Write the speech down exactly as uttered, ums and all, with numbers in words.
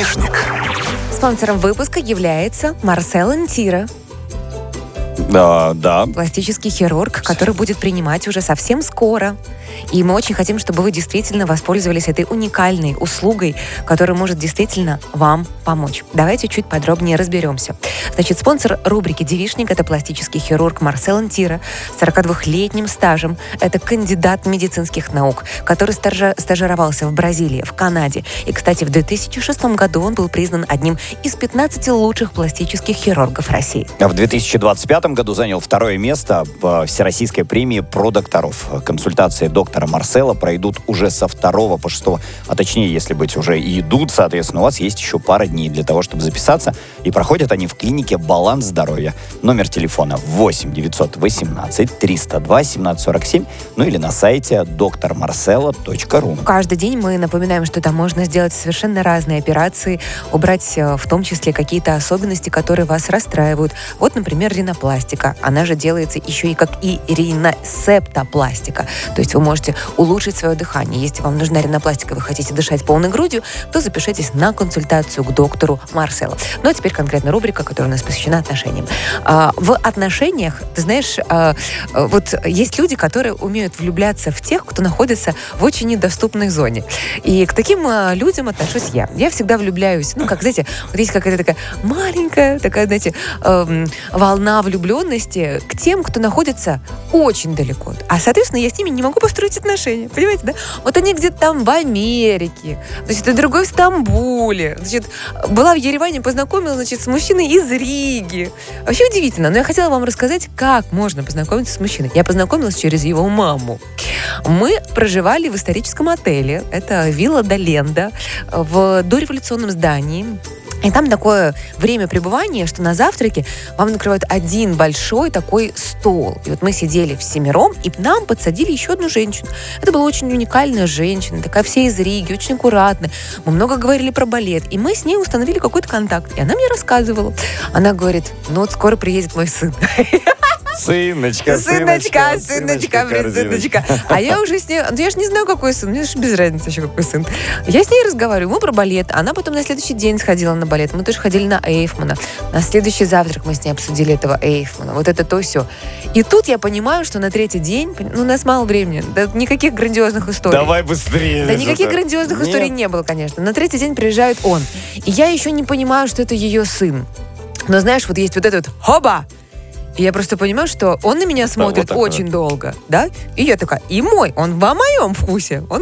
Девичник. Спонсором выпуска является Марсел Антира. Да, да. Пластический хирург, который будет принимать уже совсем скоро. И мы очень хотим, чтобы вы действительно воспользовались этой уникальной услугой, которая может действительно вам помочь. Давайте чуть подробнее разберемся. Значит, спонсор рубрики «Девичник» — это пластический хирург Марсел Антира с сорокадвухлетним стажем. Это кандидат медицинских наук, который стажа- стажировался в Бразилии, в Канаде. И, кстати, в две тысячи шестом году он был признан одним из пятнадцати лучших пластических хирургов России. А в две тысячи двадцать пятом году занял второе место в Всероссийской премии про докторов. Консультации доктора Марсела пройдут уже со второго по шестого, а точнее, если быть, уже и идут, соответственно, у вас есть еще пара дней для того, чтобы записаться. И проходят они в клинике «Баланс здоровья». Номер телефона восемь девятьсот восемнадцать триста два семнадцать сорок семь, ну или на сайте доктор марсела точка ру. Каждый день мы напоминаем, что там можно сделать совершенно разные операции, убрать э, в том числе какие-то особенности, которые вас расстраивают. Вот, например, ринопластика. Она же делается еще и как и риносептопластика. То есть вы можете улучшить свое дыхание. Если вам нужна ринопластика, вы хотите дышать полной грудью, то запишитесь на консультацию к доктору Марселу. Ну а теперь конкретно рубрика, которая у нас посвящена отношениям. А, в отношениях, ты знаешь, а, вот есть люди, которые умеют влюбляться в тех, кто находится в очень недоступной зоне. И к таким а, людям отношусь я. Я всегда влюбляюсь. Ну, как, знаете, вот есть какая-то такая маленькая, такая, знаете, эм, волна влюбленности к тем, кто находится очень далеко. А, соответственно, я с ними не могу построить отношения. Понимаете, да? Вот они где-то там в Америке, значит, и другой в Стамбуле. Значит, была в Ереване, познакомилась, значит, с мужчиной из Риги. Вообще удивительно. Но я хотела вам рассказать, как можно познакомиться с мужчиной. Я познакомилась через его маму. Мы проживали в историческом отеле. Это вилла Доленда в дореволюционном здании. И там такое время пребывания, что на завтраке вам накрывают один большой такой стол. И вот мы сидели всемиром, и нам подсадили еще одну женщину. Это была очень уникальная женщина, такая вся из Риги, очень аккуратная. Мы много говорили про балет, и мы с ней установили какой-то контакт. И она мне рассказывала. Она говорит, ну вот скоро приедет мой сын. Сыночка, Сыночка, сыночка, блин, сыночка. А я уже с ней... Ну, я же не знаю, какой сын. Мне же без разницы еще, какой сын. Я с ней разговариваю. Мы про балет. Она потом на следующий день сходила на балет. Мы тоже ходили на Эйфмана. На следующий завтрак мы с ней обсудили этого Эйфмана. Вот это то все. И тут я понимаю, что на третий день... Ну, у нас мало времени. Да, никаких грандиозных историй. Давай быстрее. Да никаких грандиозных Нет. историй не было, конечно. На третий день приезжает он. И я еще не понимаю, что это ее сын. Но знаешь, вот есть вот этот хоба! И я просто понимаю, что он на меня смотрит вот такое. очень долго, да? И я такая, и мой, он во моем вкусе. Он